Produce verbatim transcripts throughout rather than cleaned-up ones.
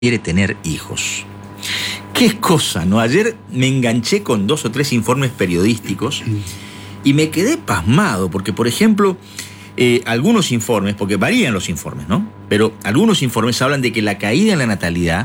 quiere tener hijos. Qué cosa, ¿no? Ayer me enganché con dos o tres informes periodísticos y me quedé pasmado, porque, por ejemplo, eh, algunos informes, porque varían los informes, ¿no? Pero algunos informes hablan de que la caída en la natalidad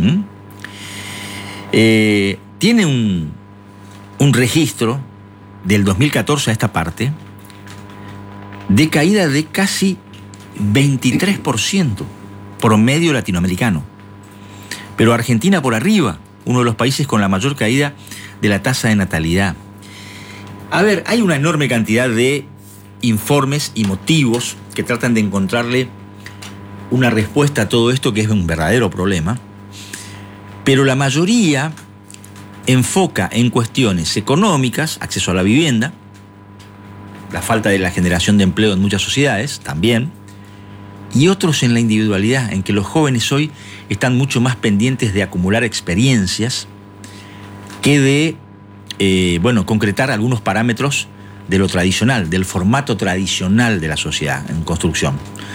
eh, tiene un, un registro del dos mil catorce a esta parte de caída de casi veintitrés por ciento promedio latinoamericano. Pero Argentina por arriba, uno de los países con la mayor caída de la tasa de natalidad. A ver, hay una enorme cantidad de informes y motivos que tratan de encontrarle una respuesta a todo esto, que es un verdadero problema, pero la mayoría enfoca en cuestiones económicas, acceso a la vivienda, la falta de la generación de empleo en muchas sociedades también, y otros en la individualidad, en que los jóvenes hoy están mucho más pendientes de acumular experiencias que de, eh, bueno, concretar algunos parámetros de lo tradicional, del formato tradicional de la sociedad en construcción.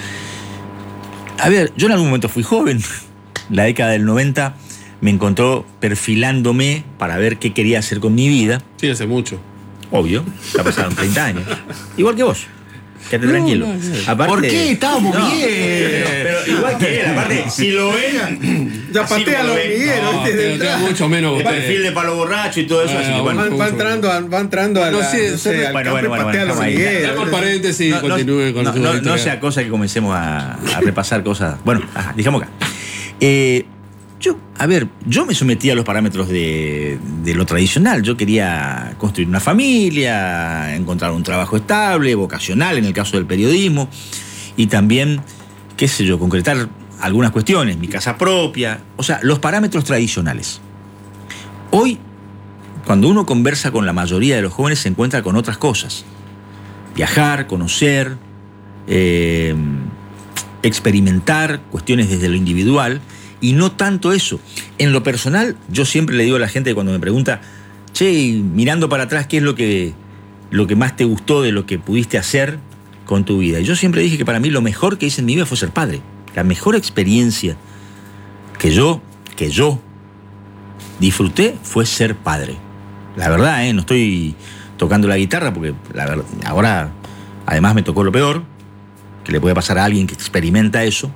A ver, yo en algún momento fui joven, la década del noventa me encontró perfilándome para ver qué quería hacer con mi vida. Sí, hace mucho. Obvio, ya pasaron treinta años. Igual que vos. Quédate no, tranquilo. No, no. Aparte, ¿por qué? Estábamos no, bien. Pero, pero igual que él, aparte, si lo ven, ya patea a los Miguelos. No, este mucho menos. El perfil de palo borracho y todo eso. Bueno, así que, bueno, va, va entrando, va entrando a la, no sé, no sé, al bueno, bueno, bueno, patea bueno, a los Miguelos. Damos paréntesis y continúe con no, su no, historia. no sea cosa que comencemos a, a repasar cosas. Bueno, ajá, dejamos acá. Eh, yo, a ver, yo me sometí a los parámetros de, de lo tradicional. Yo quería construir una familia, encontrar un trabajo estable, vocacional en el caso del periodismo, y también, qué sé yo, concretar algunas cuestiones, mi casa propia, o sea, los parámetros tradicionales. Hoy, cuando uno conversa con la mayoría de los jóvenes, se encuentra con otras cosas. Viajar, conocer, eh, experimentar cuestiones desde lo individual. Y no tanto eso. En lo personal, yo siempre le digo a la gente cuando me pregunta, che, mirando para atrás, ¿qué es lo que, lo que más te gustó de lo que pudiste hacer con tu vida? Y yo siempre dije que para mí lo mejor que hice en mi vida fue ser padre. La mejor experiencia que yo, que yo disfruté fue ser padre. La verdad, ¿eh? No estoy tocando la guitarra porque la verdad, ahora además me tocó lo peor, que le puede pasar a alguien que experimenta eso.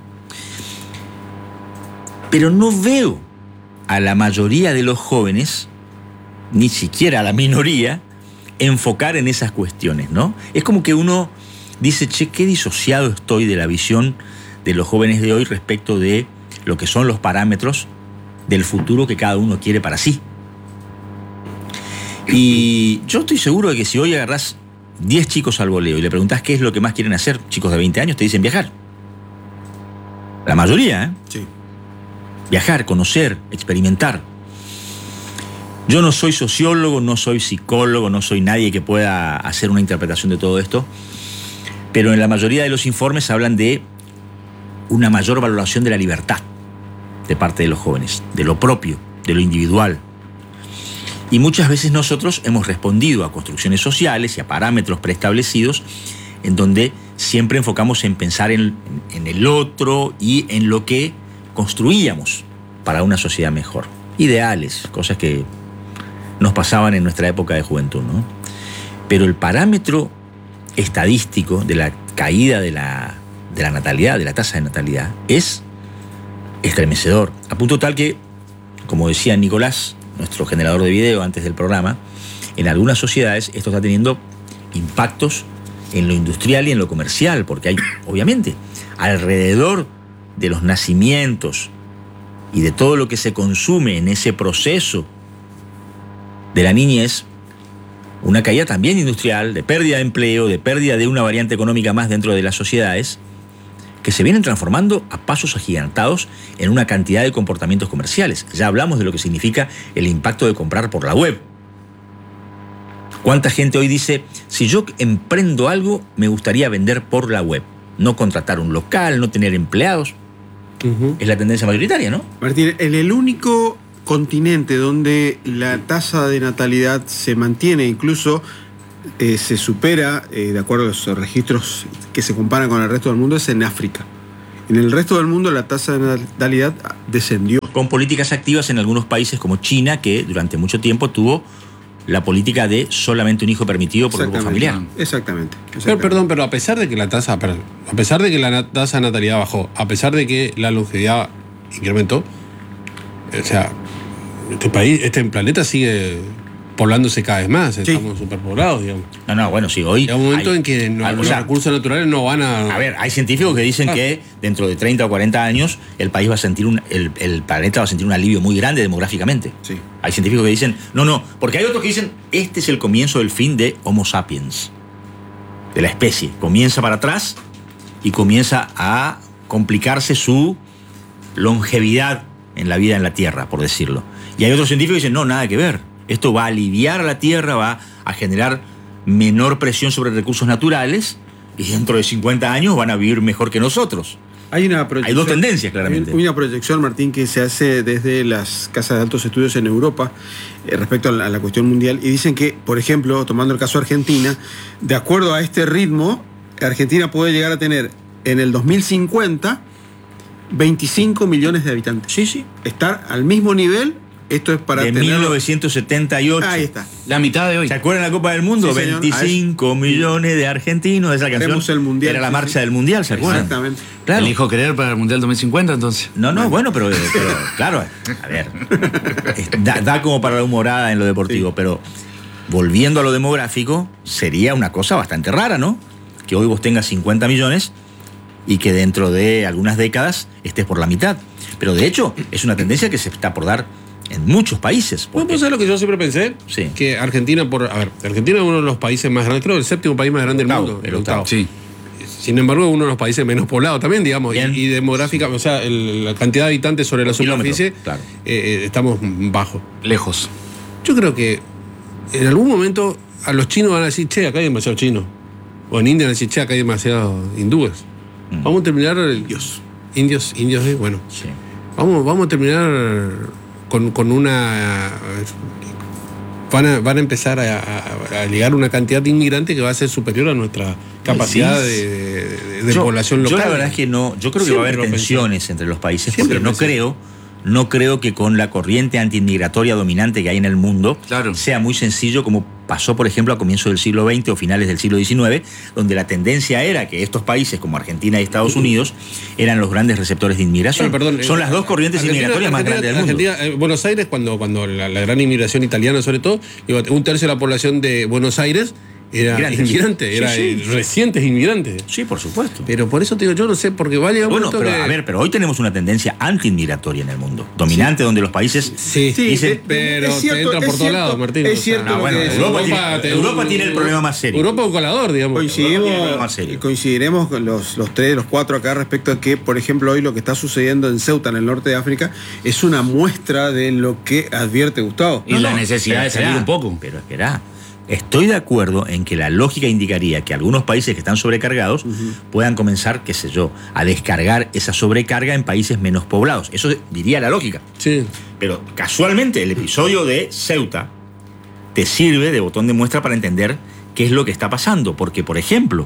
Pero no veo a la mayoría de los jóvenes, ni siquiera a la minoría, enfocar en esas cuestiones, ¿no? Es como que uno dice, che, qué disociado estoy de la visión de los jóvenes de hoy respecto de lo que son los parámetros del futuro que cada uno quiere para sí. Y yo estoy seguro de que si hoy agarrás diez chicos al voleo y le preguntás qué es lo que más quieren hacer, chicos de veinte años, te dicen viajar. La mayoría, ¿eh? Sí. Viajar, conocer, experimentar. Yo no soy sociólogo, no soy psicólogo, no soy nadie que pueda hacer una interpretación de todo esto, pero en la mayoría de los informes hablan de una mayor valoración de la libertad de parte de los jóvenes, de lo propio, de lo individual. Y muchas veces nosotros hemos respondido a construcciones sociales y a parámetros preestablecidos en donde siempre enfocamos en pensar en, en el otro y en lo que construíamos para una sociedad mejor. Ideales, cosas que nos pasaban en nuestra época de juventud, ¿no? Pero el parámetro estadístico de la caída de la, de la natalidad, de la tasa de natalidad, es estremecedor. A punto tal que, como decía Nicolás, nuestro generador de video antes del programa, en algunas sociedades esto está teniendo impactos en lo industrial y en lo comercial, porque hay, obviamente, alrededor de los nacimientos y de todo lo que se consume en ese proceso de la niñez, una caída también industrial, de pérdida de empleo, de pérdida de una variante económica más dentro de las sociedades, que se vienen transformando a pasos agigantados en una cantidad de comportamientos comerciales. Ya hablamos de lo que significa el impacto de comprar por la web. ¿Cuánta gente hoy dice, si yo emprendo algo, me gustaría vender por la web? No contratar un local, no tener empleados. Uh-huh. Es la tendencia mayoritaria, ¿no? Martín, en el único continente donde la tasa de natalidad se mantiene, incluso eh, se supera, eh, de acuerdo a los registros que se comparan con el resto del mundo, es en África. En el resto del mundo la tasa de natalidad descendió. Con políticas activas en algunos países como China, que durante mucho tiempo tuvo la política de solamente un hijo permitido por grupo familiar. Exactamente. exactamente. Pero, perdón, pero a pesar de que la tasa, perdón, a pesar de que la tasa de natalidad bajó, a pesar de que la longevidad incrementó, o sea, este país, este planeta sigue poblándose cada vez más, Sí. estamos superpoblados, digamos. No, no, bueno, sí, hoy... Hay un momento hay- en que no- hay- o los sea, recursos naturales no van a... A ver, hay científicos que dicen Ah. que dentro de treinta o cuarenta años el país va a sentir un, el, el planeta va a sentir un alivio muy grande demográficamente. Sí. Hay científicos que dicen, no, no, porque hay otros que dicen, este es el comienzo del fin de Homo sapiens, de la especie. Comienza para atrás y comienza a complicarse su longevidad en la vida en la Tierra, por decirlo. Y hay otros científicos que dicen, no, nada que ver. Esto va a aliviar a la Tierra, va a generar menor presión sobre recursos naturales y dentro de cincuenta años van a vivir mejor que nosotros. Hay una proyección, Hay dos tendencias, claramente. Hay una proyección, Martín, que se hace desde las casas de altos estudios en Europa eh, respecto a la, a la cuestión mundial. Y dicen que, por ejemplo, tomando el caso de Argentina, de acuerdo a este ritmo, Argentina puede llegar a tener en el dos mil cincuenta veinticinco millones de habitantes. Sí, sí. Estar al mismo nivel, esto es para De tener... mil novecientos setenta y ocho. Ahí está. La mitad de hoy. ¿Se acuerdan de la Copa del Mundo? Sí, señor. veinticinco millones de argentinos de esa canción. Queremos el Mundial, Era la sí, marcha sí. del Mundial, ¿se acuerdan? Exactamente. Claro. Elijo querer para el Mundial dos mil cincuenta, entonces. No, no, bueno, pero, pero, claro, a ver, es- da, da como para la humorada en lo deportivo, Sí. pero volviendo a lo demográfico, sería una cosa bastante rara, ¿no? Que hoy vos tengas cincuenta millones y que dentro de algunas décadas estés por la mitad. Pero de hecho, es una tendencia que se está por dar en muchos países. ¿Vos porque- sabés lo que yo siempre pensé? Sí. Que Argentina, por. A ver, Argentina es uno de los países más grandes, creo el séptimo país más grande del Octavo, mundo. el octavo. Sí. Sin embargo, es uno de los países menos poblados también, digamos. Y, Bien. y demográfica, o sea, el- la cantidad de habitantes sobre la Kilómetros, superficie, claro. eh, eh, estamos bajo. Lejos. Yo creo que en algún momento a los chinos van a decir, che, acá hay demasiado chino. O en India van a decir, che, acá hay demasiados hindúes. Mm. Vamos a terminar. Indios. Indios, indios, eh, bueno. Sí. Vamos, vamos a terminar con, con una. Van a, van a empezar a, a, a ligar una cantidad de inmigrantes que va a ser superior a nuestra capacidad Sí. de, de- de yo, población yo local. la verdad es que no, yo creo que va a Siempre haber lo pensé. tensiones entre los países, Siempre porque no lo pensé. creo, no creo que con la corriente antiinmigratoria dominante que hay en el mundo Claro. sea muy sencillo como pasó, por ejemplo, a comienzos del siglo veinte o finales del siglo diecinueve, donde la tendencia era que estos países como Argentina y Estados Unidos eran los grandes receptores de inmigración. Bueno, perdón, Son eh, las dos corrientes Argentina- inmigratorias más Argentina- grandes del mundo. Argentina, eh, Buenos Aires, cuando, cuando la, la gran inmigración italiana, sobre todo, digo, un tercio de la población de Buenos Aires era Inmigrantes. inmigrante, Sí, era sí. eh, recientes inmigrantes. Sí, por supuesto. Pero por eso te digo, yo no sé, porque va a llegar un Bueno, momento pero que- a ver, pero hoy tenemos una tendencia antiinmigratoria en el mundo, dominante, donde los países Sí, Sí, Dicen- eh, pero es cierto, te entran es por todos cierto, lados, Martín. Es o sea, cierto no, lo bueno, que Europa decís. tiene- te- Europa tiene el problema más serio. Europa es un colador, digamos. Coincidimos, Europa tiene algo más serio. coincidiremos con los, los tres, los cuatro acá respecto a que, por ejemplo, hoy lo que está sucediendo en Ceuta, en el norte de África, es una muestra de lo que advierte Gustavo. Y la necesidad de salir esperá, un poco. Pero espera, estoy de acuerdo en que la lógica indicaría que algunos países que están sobrecargados puedan comenzar, qué sé yo, a descargar esa sobrecarga en países menos poblados. Eso diría la lógica. Sí. Pero casualmente el episodio de Ceuta te sirve de botón de muestra para entender qué es lo que está pasando. Porque, por ejemplo,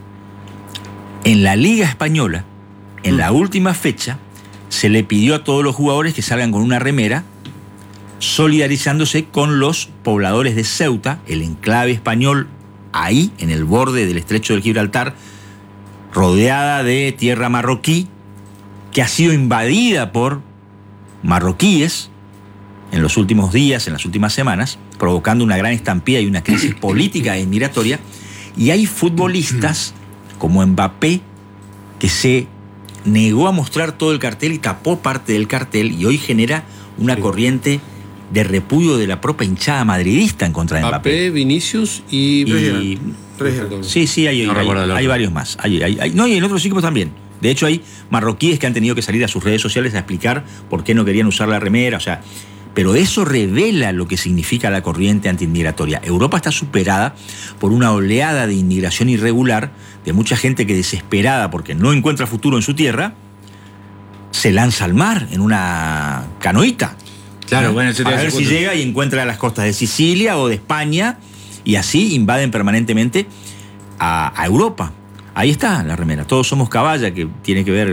en la Liga Española, en la última fecha, se le pidió a todos los jugadores que salgan con una remera solidarizándose con los pobladores de Ceuta, el enclave español, ahí, en el borde del estrecho del Gibraltar, rodeada de tierra marroquí, que ha sido invadida por marroquíes en los últimos días, en las últimas semanas, provocando una gran estampida y una crisis política e inmigratoria. Y hay futbolistas como Mbappé que se negó a mostrar todo el cartel y tapó parte del cartel, y hoy genera una Sí. corriente de repudio de la propia hinchada madridista en contra de Mbappé. Mbappé, Vinicius y. Y- Tres grandes. Sí, sí, hay, No hay- recuerdo el hay otro. varios más. Hay, hay- hay- no, y en otros equipos también. De hecho, hay marroquíes que han tenido que salir a sus redes sociales a explicar por qué no querían usar la remera. O sea, pero eso revela lo que significa la corriente antiinmigratoria. Europa está superada por una oleada de inmigración irregular, de mucha gente que, desesperada porque no encuentra futuro en su tierra, se lanza al mar en una canoita. Claro, bueno, eso te Para iba a ver decir si justo. llega y encuentra las costas de Sicilia o de España, y así invaden permanentemente a, a Europa. Ahí está la remera. Todos somos caballa, que tiene que ver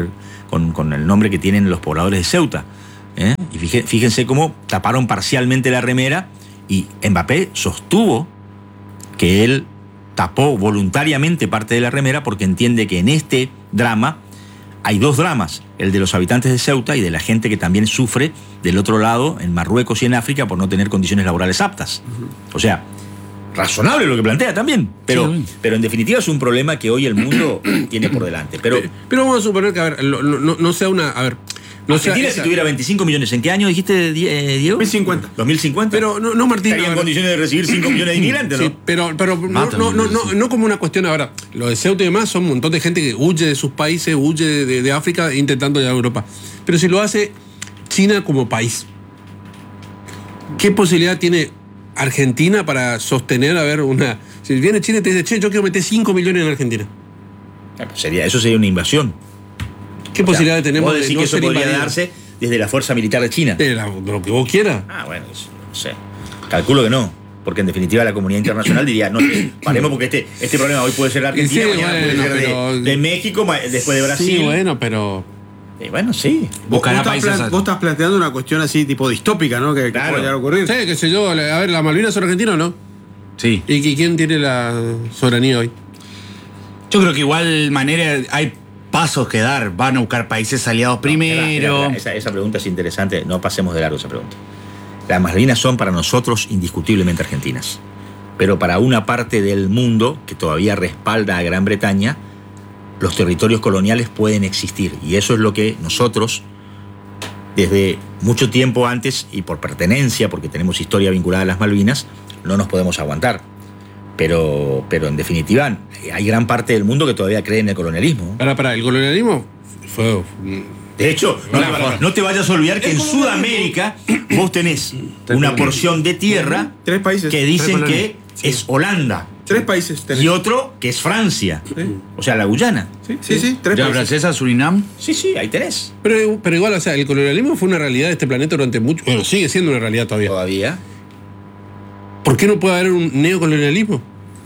con, con el nombre que tienen los pobladores de Ceuta. ¿eh? Y fíjense, fíjense cómo taparon parcialmente la remera y Mbappé sostuvo que él tapó voluntariamente parte de la remera porque entiende que en este drama hay dos dramas, el de los habitantes de Ceuta y de la gente que también sufre del otro lado, en Marruecos y en África, por no tener condiciones laborales aptas. O sea, razonable lo que plantea también, pero, sí, pero en definitiva es un problema que hoy el mundo tiene por delante. Pero, pero vamos a suponer que, a ver, no, no, no sea una... A ver, no Argentina, sea, si tuviera veinticinco millones, ¿en qué año dijiste, Diego? dos mil cincuenta. ¿dos mil cincuenta? Pero no, no Martín. Estaría en condiciones de recibir cinco millones de inmigrantes, ¿no? Sí, pero, pero no, no, no, no, no como una cuestión ahora. Lo de Ceuta y demás son un montón de gente que huye de sus países, huye de, de, de África intentando llegar a Europa. Pero si lo hace China como país, ¿qué posibilidad tiene Argentina para sostener, a ver, una... Si viene China y te dice, che, yo quiero meter cinco millones en Argentina. Sería, eso sería una invasión. ¿Qué o sea, posibilidad tenemos de no que eso podría invadido? Darse desde la fuerza militar de China? De, la, de lo que vos quieras. Ah, bueno, no sé. Calculo que no. Porque en definitiva la comunidad internacional diría, no, paremos porque este, este problema hoy puede ser de Argentina, sí, mañana bueno, puede ser pero, de, de México, después de Brasil. Sí, bueno, pero... Y bueno, sí. Vos, vos, estás plan, vos estás planteando una cuestión así tipo distópica, ¿no? Que, claro. que puede ocurrir. Sí, qué sé yo. A ver, ¿las Malvinas son argentinas o no? Sí. ¿Y quién tiene la soberanía hoy? Yo creo que igual manera hay pasos que dar. Van a buscar países aliados no, primero. Mira, mira, esa, esa pregunta es interesante. No pasemos de largo esa pregunta. Las Malvinas son para nosotros indiscutiblemente argentinas. Pero para una parte del mundo que todavía respalda a Gran Bretaña, los territorios coloniales pueden existir. Y eso es lo que nosotros, desde mucho tiempo antes y por pertenencia, porque tenemos historia vinculada a las Malvinas, no nos podemos aguantar. Pero, pero en definitiva, hay gran parte del mundo que todavía cree en el colonialismo. Para, para, el colonialismo fue... De hecho, no, no, no, no te vayas a olvidar que en Sudamérica vos tenés una porción de tierra tres países, que dicen tres que sí. es Holanda. Tres países tenés. Y otro que es Francia. Sí. O sea, la Guyana. Sí, sí, sí. Tres ¿Ya francesa, Surinam? Sí, sí, ahí tenés. Pero, pero igual, o sea, el colonialismo fue una realidad de este planeta durante mucho... Bueno, sigue siendo una realidad todavía. Todavía. ¿Por qué no puede haber un neocolonialismo?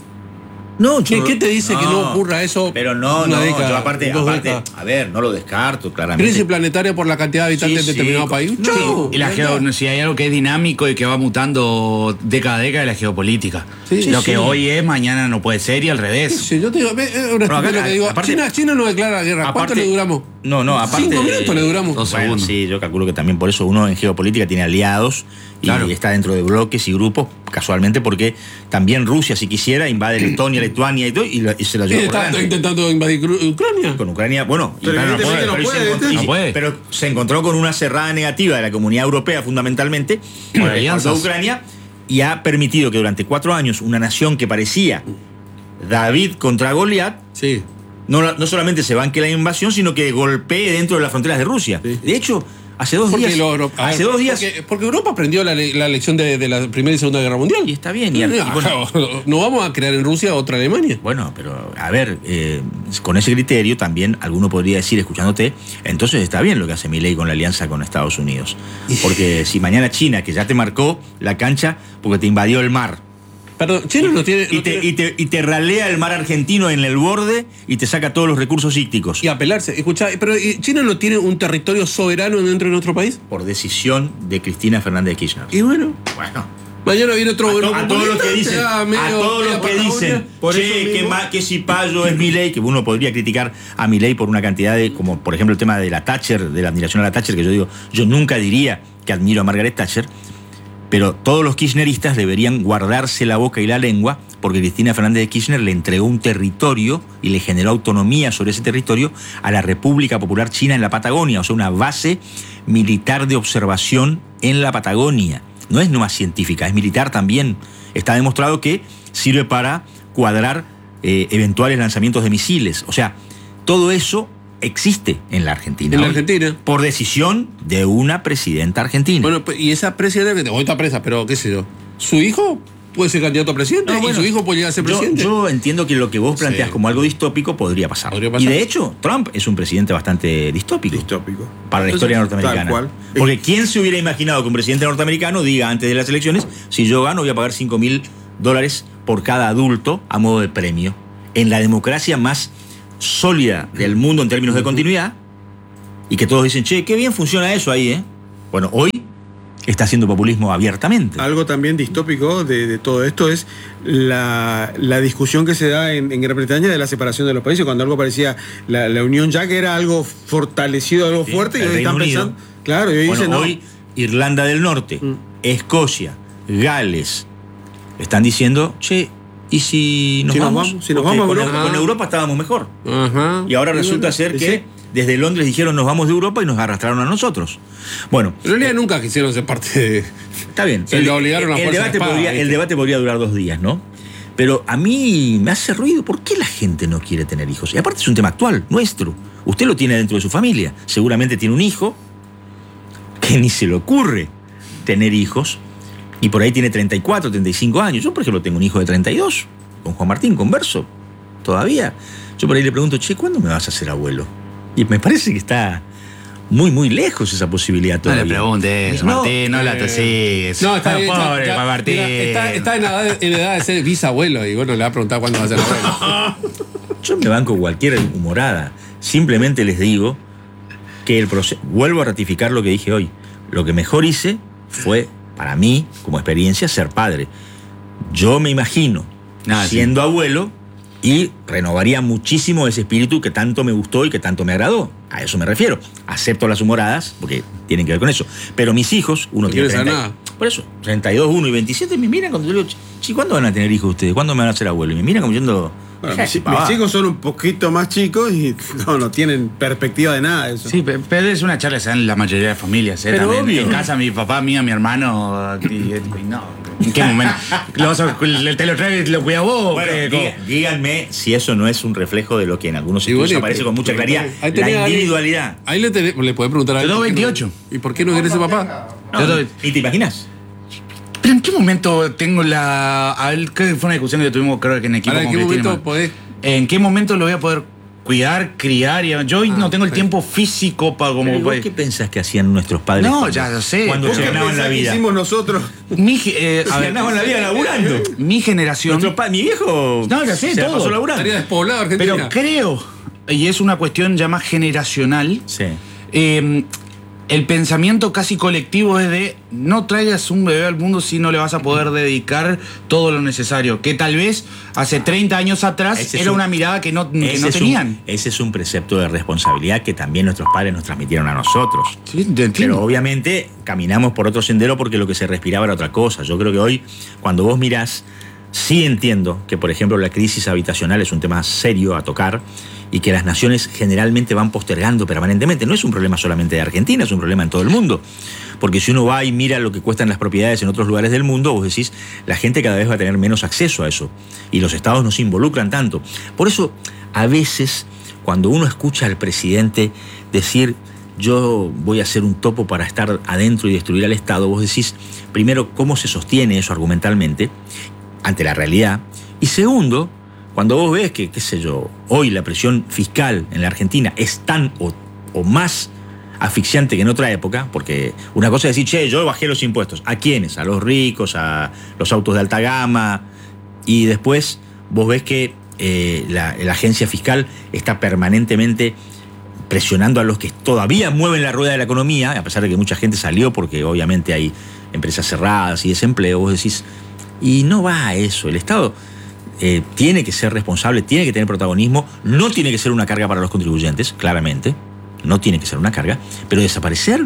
No, yo, ¿Qué te dice no, que no ocurra eso? Pero no, una no, década, yo aparte, aparte a ver, no lo descarto, claramente. ¿Crisis planetaria por la cantidad de habitantes sí, de determinado sí, país? No, no, y la geo, si hay algo que es dinámico y que va mutando década a década, es la geopolítica. Sí, lo sí. que hoy es, mañana no puede ser y al revés. Sí, yo te digo, una no, acá, lo que digo aparte, China, China no declara la guerra. ¿Cuánto aparte, le duramos? No, no, aparte. Cinco minutos le duramos. Dos bueno, segundos. Sí, yo calculo que también por eso uno en geopolítica tiene aliados y claro. está dentro de bloques y grupos, casualmente, porque también Rusia, si quisiera, invade Letonia, Lituania y todo, y, lo, y se lo lleva. ¿Está delante. intentando invadir Ucrania? Con Ucrania, bueno, pero, no puede, no pero, puede, se encontró, no puede. pero se encontró con una cerrada negativa de la comunidad europea, fundamentalmente, por alianzas. Ucrania, y ha permitido que durante cuatro años una nación que parecía David contra Goliat, sí. no, no solamente se banque la invasión, sino que golpee dentro de las fronteras de Rusia. Sí. De hecho, hace dos porque días. Lo, hace ver, dos días. Porque, porque Europa aprendió la, la lección de, de la Primera y Segunda Guerra Mundial. Y está bien. Y, y bueno, no vamos a crear en Rusia otra Alemania. Bueno, pero a ver, eh, con ese criterio también alguno podría decir, escuchándote, entonces está bien lo que hace Milei con la alianza con Estados Unidos. Porque si mañana China, que ya te marcó la cancha porque te invadió el mar. Perdón, China no tiene. Y, no te, tiene... y, te, y te ralea el mar argentino en el borde y te saca todos los recursos ícticos. Y apelarse. Escuchá, pero ¿China no tiene un territorio soberano dentro de nuestro país? Por decisión de Cristina Fernández de Kirchner. Y bueno. Bueno. Mañana viene otro. A, to, a todos los que dicen, a, medio, a todos los que dicen, che, que, ma, que si Payo es Milei, que uno podría criticar a Milei por una cantidad de, como por ejemplo el tema de la Thatcher, de la admiración a la Thatcher, que yo digo, yo nunca diría que admiro a Margaret Thatcher. Pero todos los kirchneristas deberían guardarse la boca y la lengua porque Cristina Fernández de Kirchner le entregó un territorio y le generó autonomía sobre ese territorio a la República Popular China en la Patagonia, o sea, una base militar de observación en la Patagonia. No es nomás científica, es militar también. Está demostrado que sirve para cuadrar eh, eventuales lanzamientos de misiles. O sea, todo eso existe en la Argentina. En la Argentina. Por decisión de una presidenta argentina. Bueno, y esa presidenta, hoy está presa, pero qué sé yo, ¿su hijo puede ser candidato a presidente? No, bueno, ¿y su hijo puede llegar a ser yo, presidente? Yo entiendo que lo que vos planteás sí. como algo distópico podría pasar. podría pasar. Y de hecho, Trump es un presidente bastante distópico. Distópico. Para la historia Entonces, norteamericana. Tal cual. Porque ¿quién se hubiera imaginado que un presidente norteamericano diga antes de las elecciones, si yo gano voy a pagar cinco mil dólares por cada adulto a modo de premio? En la democracia más sólida del mundo en términos de continuidad, y que todos dicen, che, qué bien funciona eso ahí, ¿eh? Bueno, hoy está haciendo populismo abiertamente. Algo también distópico de, de todo esto es la, la discusión que se da en, en Gran Bretaña de la separación de los países, cuando algo parecía la, la unión ya que era algo fortalecido, algo sí, fuerte, y hoy están Unido. pensando. Claro, y hoy bueno, dicen, hoy no. Irlanda del Norte, mm. Escocia, Gales, están diciendo, che, ¿y si nos si vamos? Nos vamos si nos vamos con, Europa, con Europa estábamos mejor. Ajá. Y ahora resulta ser que sí. Desde Londres dijeron nos vamos de Europa y nos arrastraron a nosotros. Bueno. En realidad eh, nunca quisieron ser parte de. Está bien. Se el, lo obligaron a el, el, debate espada, podría, el debate podría durar dos días, ¿no? Pero a mí me hace ruido. ¿Por qué la gente no quiere tener hijos? Y aparte es un tema actual, nuestro. Usted lo tiene dentro de su familia. Seguramente tiene un hijo que ni se le ocurre tener hijos. Y por ahí tiene treinta y cuatro, treinta y cinco años. Yo, por ejemplo, tengo un hijo de treinta y dos. Con Juan Martín, converso. Todavía. Yo por ahí le pregunto, che, ¿cuándo me vas a hacer abuelo? Y me parece que está muy, muy lejos esa posibilidad todavía. No le preguntes eso, no, Martín, no eh, la tosigues. No, está bien. Pobre ya, ya, Martín. Mira, está, está en, edad, en edad de ser bisabuelo y bueno, le va a preguntar cuándo va a ser abuelo. Yo me banco cualquier humorada. Simplemente les digo que el proceso... Vuelvo a ratificar lo que dije hoy. Lo que mejor hice fue, para mí, como experiencia, ser padre. Yo me imagino ah, siendo sí. abuelo... Y renovaría muchísimo ese espíritu que tanto me gustó y que tanto me agradó. A eso me refiero. Acepto las humoradas, porque tienen que ver con eso. Pero mis hijos, uno no tiene treinta, nada. Por eso, treinta y dos, uno y veintisiete, me miran cuando yo digo, chi, ¿cuándo van a tener hijos ustedes? ¿Cuándo me van a ser abuelo? Y me miran como diciendo... Bueno, mis, mis hijos son un poquito más chicos y no, no tienen perspectiva de nada de eso. Sí, pero es una charla que se da en la mayoría de familias. ¿eh? Pero También, obvio. En casa, mi papá, mío, mi hermano. Y, y no. ¿En qué momento? ¿Lo vas a, te lo traes, lo cuidas vos? Bueno, eh, diga, díganme si eso no es un reflejo de lo que en algunos sí, estudios bueno, aparece con mucha claridad. La individualidad. Ahí le, te, le puede preguntar a él. Yo tengo veintiocho. ¿Y por qué no querés ser papá? No, no, ¿y te imaginas? ¿Pero en qué momento tengo la... A ver, ¿qué fue una discusión que tuvimos, creo que en equipo ¿En con qué Cristina? momento podés...? ¿En qué momento lo voy a poder cuidar, criar? Y, yo hoy ah, no tengo el sí. tiempo físico para como... ¿Vos qué pensás que hacían nuestros padres? No, cuando, ya lo sé. Cuando se ganaban la vida. ¿Qué hicimos nosotros? Mi, eh, a se ver, ganaban la vida laburando. Mi generación... Nuestro pa, mi viejo... No, ya sé, se todo. pasó laburando. Estaría despoblado Argentina. Pero creo, y es una cuestión ya más generacional, sí. eh, el pensamiento casi colectivo es de no traigas un bebé al mundo si no le vas a poder dedicar todo lo necesario. Que tal vez hace treinta años atrás ese era un, una mirada que no, que no tenían. Un, ese es un precepto de responsabilidad que también nuestros padres nos transmitieron a nosotros. Sí, te entiendo. Pero obviamente caminamos por otro sendero porque lo que se respiraba era otra cosa. Yo creo que hoy, cuando vos mirás, sí entiendo que, por ejemplo, la crisis habitacional es un tema serio a tocar y que las naciones generalmente van postergando permanentemente. No es un problema solamente de Argentina, es un problema en todo el mundo. Porque si uno va y mira lo que cuestan las propiedades en otros lugares del mundo, vos decís, la gente cada vez va a tener menos acceso a eso. Y los estados no se involucran tanto. Por eso, a veces, cuando uno escucha al presidente decir, yo voy a hacer un topo para estar adentro y destruir al Estado, vos decís, primero, ¿cómo se sostiene eso argumentalmente ante la realidad? Y segundo, cuando vos ves que, qué sé yo, hoy la presión fiscal en la Argentina es tan o, o más asfixiante que en otra época, porque una cosa es decir, che, yo bajé los impuestos. ¿A quiénes? A los ricos, a los autos de alta gama. Y después vos ves que eh, la, la agencia fiscal está permanentemente presionando a los que todavía mueven la rueda de la economía, a pesar de que mucha gente salió porque obviamente hay empresas cerradas y desempleo. Vos decís, y no va a eso. El Estado... Eh, tiene que ser responsable, tiene que tener protagonismo, no tiene que ser una carga para los contribuyentes, claramente, no tiene que ser una carga, pero desaparecer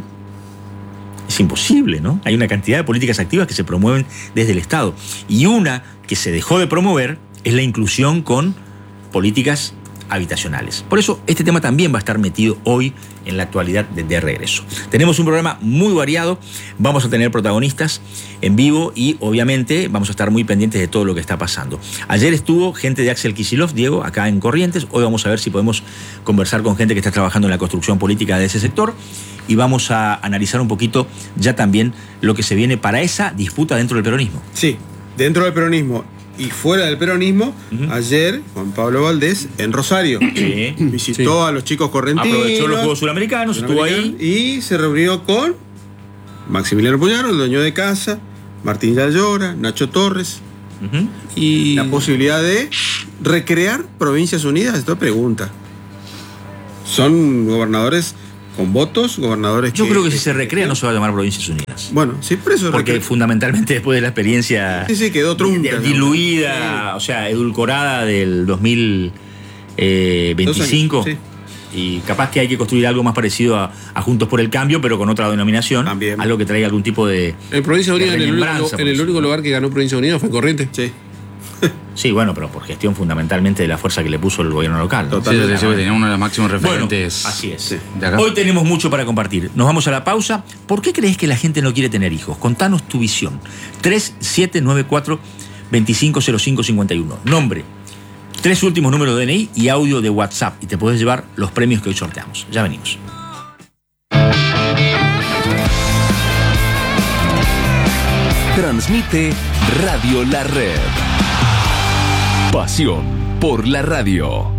es imposible, ¿no? Hay una cantidad de políticas activas que se promueven desde el Estado y una que se dejó de promover es la inclusión con políticas habitacionales. Por eso este tema también va a estar metido hoy en la actualidad de, de regreso. Tenemos un programa muy variado, vamos a tener protagonistas en vivo y obviamente vamos a estar muy pendientes de todo lo que está pasando. Ayer estuvo gente de Axel Kicillof, Diego, acá en Corrientes. Hoy vamos a ver si podemos conversar con gente que está trabajando en la construcción política de ese sector y vamos a analizar un poquito ya también lo que se viene para esa disputa dentro del peronismo. Sí, dentro del peronismo. Y fuera del peronismo, uh-huh. ayer Juan Pablo Valdés en Rosario sí. visitó sí. a los chicos correntinos. Aprovechó los Juegos Suramericanos, estuvo ahí. Y se reunió con Maximiliano Puñaro, el dueño de casa, Martín Yayora, Nacho Torres. Uh-huh. Y la posibilidad de recrear Provincias Unidas. Esto es pregunta. Son gobernadores con votos, gobernadores Yo que, creo que si se recrea no se va a llamar Provincias Unidas. Bueno, sí, por eso Porque recre- fundamentalmente después de la experiencia Sí, sí, quedó trunca, di- diluida, o sea, edulcorada del dos mil veinticinco. Dos años, Y capaz que hay que construir algo más parecido a, a Juntos por el Cambio, pero con otra denominación. También. Algo que traiga algún tipo de. En Provincia de Unida, en el, único, remembranza, en el por único eso. lugar que ganó Provincia Unida fue Corrientes. Sí. Sí, bueno, pero por gestión fundamentalmente de la fuerza que le puso el gobierno local, ¿no? Total. Sí, sí, sí, tenía uno de los máximos Bueno, referentes. así es. Sí. de acá. Hoy tenemos mucho para compartir. Nos vamos a la pausa. ¿Por qué crees que la gente no quiere tener hijos? Contanos tu visión. tres siete nueve cuatro, dos cinco cero cinco cinco uno. Nombre, tres últimos números de D N I y audio de WhatsApp. Y te puedes llevar los premios que hoy sorteamos. Ya venimos. Transmite Radio La Red. Pasión por la radio.